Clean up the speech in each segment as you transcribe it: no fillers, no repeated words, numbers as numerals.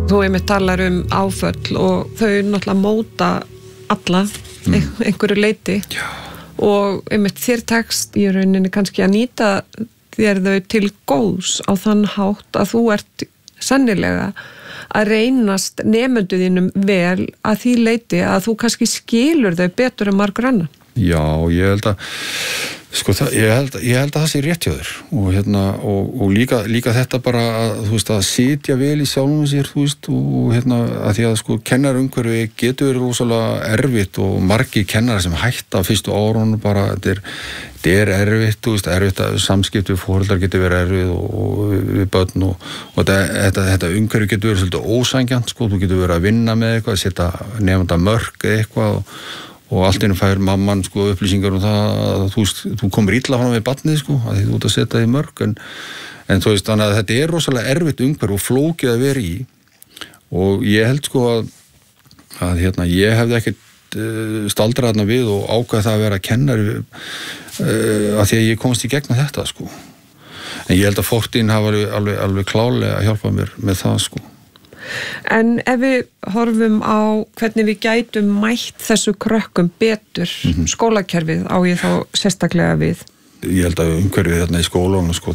Þú einmitt talar áföll og þau náttúrulega móta alla einhverju leyti. Já. Og einmitt þér tekst í rauninni kannski að nýta þér þau til góðs á þann hátt að þú ert sennilega að reynast nemendur þínum vel að því leyti að þú kannski skilur þau betur en margur annan. Já, ég held að sko, ég held að það sé rétt hjá þér og líka þetta bara að, þú veist, að sitja vel í sjálfum sér, þú veist, og að því að sko kennarumhverfi getur verið rosalega erfitt og margir kennarar sem hætta fyrstu árunum bara, þetta er erfitt, þú veist, erfitt að samskipt við foreldrar getur verið erfitt og við börn og þetta umhverfi getur verið svolítið ósangjant, sko, þú getur verið að vinna með eitthvað, setja nefnda mörk eða eitthvað og allt einu fær mamman sko upplýsingar það að þú komir illa fram við barnið sko, að því þú ert að setja í mörg en þú veist, þannig að þetta er rosalega erfitt umhverfi og flókið að vera í og ég held sko að ég hefði ekkert staldrað þarna við og ákvað það að vera kennari að því að ég komst í gegnum þetta sko en ég held að fortíðin hafa alveg klálega að hjálpa mér með það sko. En ef við horfum á hvernig við gætum mætt þessu krökkum betur, skólakerfið á ég þá sérstaklega við? Ég held að umhverfið þarna í skólanum, sko,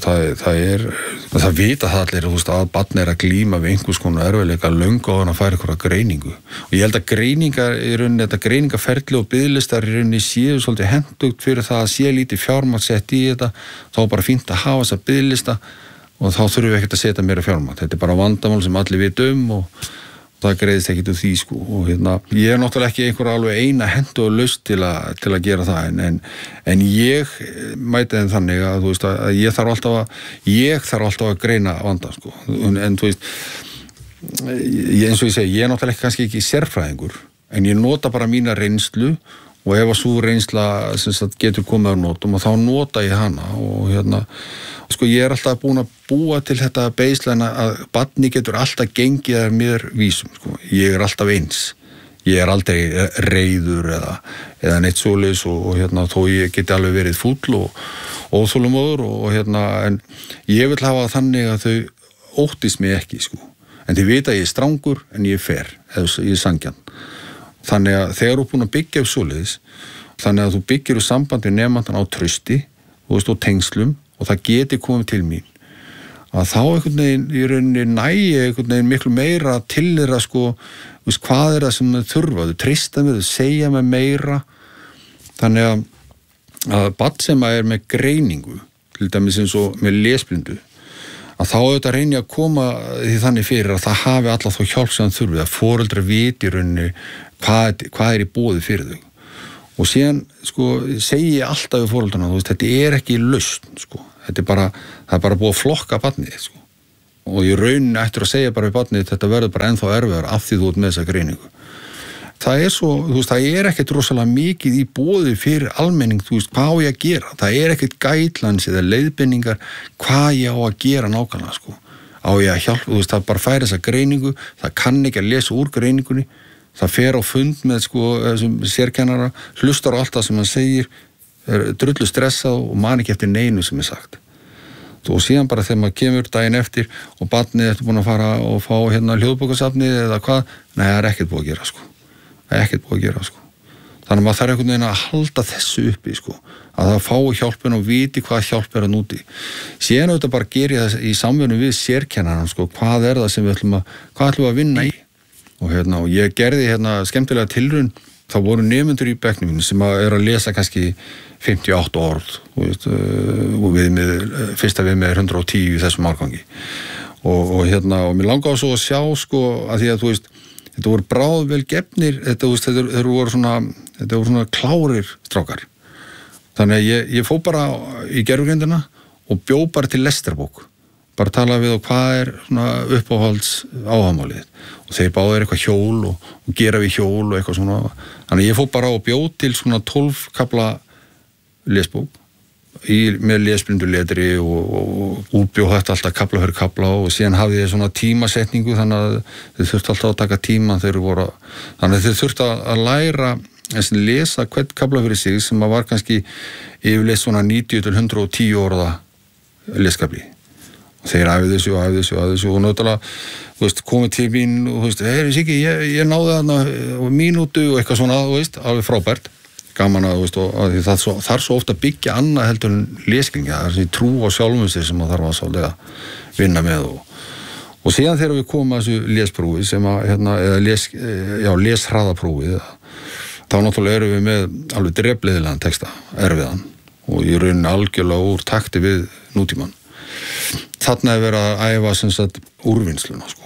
það vita það allir, þú veist, að barn að glíma við einhvers konar erfiðleika löngu áður en að færa einhverja greiningu. Og ég held að greiningar í rauninni, þetta greiningaferli og biðlistar í rauninni séu svolítið hentugt fyrir það að sé lítið fjármagn sett í þetta, þá bara fínt að hafa þessa biðlista og þá þurfum við ekkert að setja meira fjármagn. Þetta er bara vandamál sem allir vita og það greiðist ekkert úr því sko og ég er náttúrulega ekki einhver alveg eina hentu og laust til að gera það en ég mæti þeim þannig að þú veist að ég þarf alltaf að greina vandann sko en þú veist eins og ég segi, ég er náttúrulega kannski ekki sérfræðingur en ég nota bara mína reynslu og ef að sú reynsla getur komið á notum og þá nota ég hana og sko ég er alltaf búin að búa til þetta baseline að barni getur alltaf gengið að mér vísum sko. Ég er alltaf eins. Ég er aldrei reiður eða neitt svoleiðis og þó ég geti alveg verið fúll og óþolumóður og en ég vil hafa þannig að þau óttist mig ekki sko. En þið vita að ég er strangur en ég er fair, ég er sangjarn. Þannig að þegar þú er búin að byggja upp svoleiðis, þannig að þú byggir upp samband við nemandan á trausti og tengslum og það geti komið til mín að þá einhvern veginn í rauninni einhvern veginn miklu meira til þeirra sko, hvað er það sem þau þurfa, þau treysta mig, þau segja mig meira þannig að barn sem er með greiningu til dæmis eins og með lesblindu að þá auðvitað reyni að koma því þannig fyrir að það hafi alla þá hjálp sem það þurfi að foreldrar viti í rauninni hvað er í boði fyrir þau og síðan sko segi ég alltaf við foreldrana, þú veist, þetta er ekki lausn sko, það er bara búið að flokka barnið sko og í rauninni ættir að segja bara við barnið þetta verður bara ennþá erfiðar af því þú ert með þessa greiningu. Það er svo, þú veist, það er ekkert rosalega mikið í boði fyrir almenning, þú veist, hvað á ég að gera? Það er ekkert guidelines eða leiðbeiningar hvað ég á að gera nákvæmlega sko. Á ég að hjálpa, þú veist, það bara færi þessa greiningu, það kann ekki að lesa úr greiningunni. Það fer á fund með sko þessum sérkennara, hlustar á allt það sem hann segir, er drullu stressað og man ekki eftir neinu sem er sagt. Og síðan bara þegar maður kemur daginn eftir og barnið eftir búin að fara og fá hljóðbókasafnið eða hvað, nei, það er ekkert búið að gera sko. Það er ekkert búið að gera sko. Þannig að maður þarf einhvern veginn að halda þessu uppi sko, að það fái hjálpin og viti hvað hjálp er að núti. Síðan auðvitað bara geri það í samvinnu við sérkennaran sko, hvað er það sem við ætlum að vinna í. Og ég gerði skemmtilega tilraun, þá voru nemendur í bekknum sem er að lesa kannski 58 orð og fyrsta viðmið er 110 í þessum árgangi og mér langaði svo að sjá sko að því að þú veist þetta voru bráðvel gefnir þetta voru svona klárir strákar þannig að ég fór bara í gerfugrindina og bjó bara til lestarbók bara tala við og hvað er svona uppáhalds áhagamálið og þeir báðu eitthvað hjól og gera við hjól og eitthvað svona þannig að ég fór bara og bjóð til svona 12 kafla lesbók með lesblinduletri og útbjóð þetta alltaf kafla fyrir kafla og síðan hafði ég svona tímasetningu þannig að þau þurftu alltaf að taka tíma þannig að þau þurftu að læra að lesa hvern kafla fyrir sig sem var kannski yfirleitt svona 90 til 110 orða leskafli Þeir æfðu þessu og náttúrulega, þú veist, komið til mín og þú veist, Siggi, ég náði þarna mínútu og eitthvað svona, þú veist, alveg frábært, gaman að, þú veist, og það er svo ofta að byggja annað heldur en lesskilningi, það er svona trú á sjálfum sér sem það þarf að svolítið vinna með og síðan þegar við komum að þessu lesprófi sem að, leshraðaprófið, þá náttúrulega erum við með alveg drefleiðilegan texta, erfiðan og í rauninni algjörlega úr takti við nútímann. Þarna er verið að æfa sem sagt úrvinnsluna sko.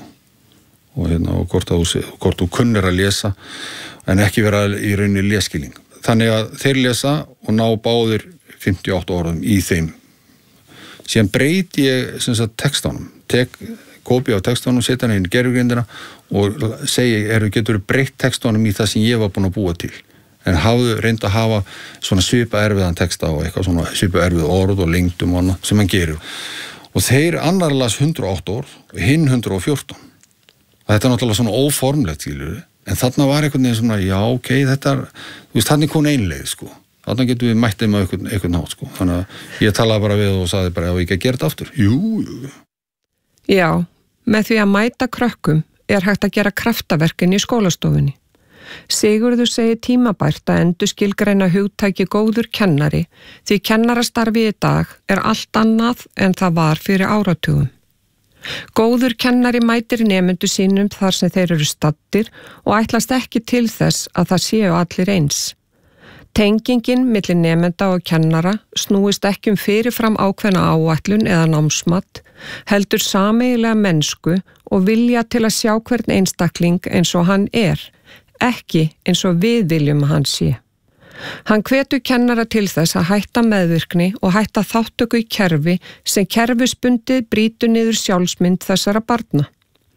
Og hvort þú kunnir að lesa en ekki vera í rauninni lesskilning. Þannig að þeir lesa og ná báðir 58 orðum í þeim. Síðan breyti ég sem sagt textanum, tek kópíu af textanum, setja hann inn í gerfugrindina og segi, getur breytt textanum í það sem ég var búin að búa til. En reyndu að hafa svona svipa erfiðan texta og eitthvað svona svipa erfið orð og lengdum og annað sem hann gerir. Og þeir annar las 108 orð og hinn 114. Og þetta er náttúrulega svona óformlegt, en þarna var einhvern veginn svona, já, ok, þetta er, þú veist, þannig kom ein leið, sko. Þarna getum við mættið með einhvern nátt, sko. Þannig að ég talaði bara við og sagði bara, já, ekki að gera þetta aftur. Jú. Já, með því að mæta krökkum er hægt að gera kraftaverkin í skólastofunni. Sigurður segir tímabært að endurskilgreina hugtæki góður kennari því kennarastarfi í dag er allt annað en það var fyrir áratugum. Góður kennari mætir nemendur sínum þar sem þeir eru staddir og ætlast ekki til þess að það séu allir eins. Tengingin milli nemenda og kennara snúist ekki fyrirfram ákveðna áætlun eða námsmat, heldur sameiginlega mennsku og vilja til að sjá hvern einstakling eins og hann er, ekki eins og við viljum að hann sé. Hann hvetur kennara til þess að hætta meðvirkni og hætta þáttöku í kerfi sem kerfisbundið brýtur niður sjálfsmynd þessara barna.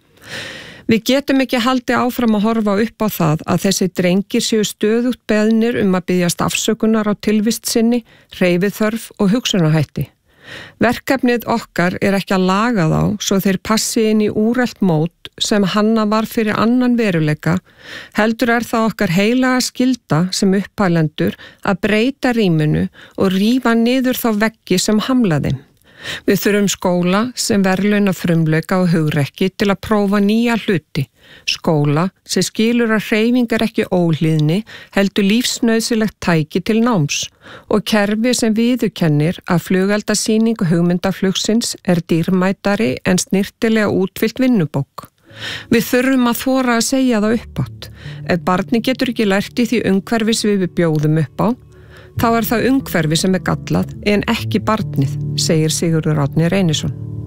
Við getum ekki haldið áfram að horfa upp á það að þessi drengir séu stöðugt beðnir að biðjast afsökunar á tilvist sinni, hreyfiþörf og hugsunarhætti. Verkefnið okkar er ekki að laga þá svo þeir passi inn í úrelt mót sem hanna var fyrir annan veruleika, heldur er það okkar heilaga skylda sem upphælendur að breyta rýminu og rífa niður þá veggi sem hamla þeim. Við þurfum skóla sem verðlauna frumleika og hugrekki til að prófa nýja hluti, skóla sem skilur að hreyfing er ekki óhlýðni, heldur lífsnauðsilegt tæki til náms og kerfi sem viðurkennir að flugeldasýning hugmyndaflugsins er dýrmætari en snirtilega útfyllt vinnubók. Við þurfum að þora að segja það uppátt. Ef barni getur ekki lært í því umhverfi sem við bjóðum upp á, þá er það umhverfi sem er gallað en ekki barnið, segir Sigurður Árni Reynisson.